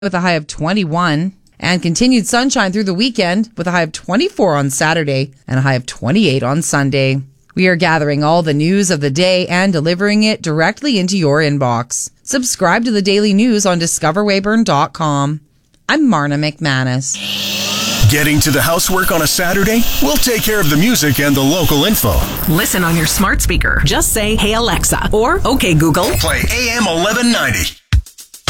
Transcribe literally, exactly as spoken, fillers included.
with a high of twenty-one. And continued sunshine through the weekend with a high of twenty-four on Saturday and a high of twenty-eight on Sunday. We are gathering all the news of the day and delivering it directly into your inbox. Subscribe to the daily news on discover weyburn dot com. I'm Marna McManus. Getting to the housework on a Saturday? We'll take care of the music and the local info. Listen on your smart speaker. Just say, "Hey Alexa," or "Okay Google." Play A M eleven ninety.